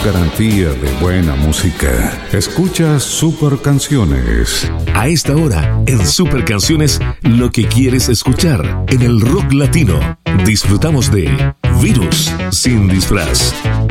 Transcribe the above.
garantía de buena música. Escucha Super Canciones. A esta hora, en Super Canciones, lo que quieres escuchar en el rock latino. Disfrutamos de Virus sin disfraz.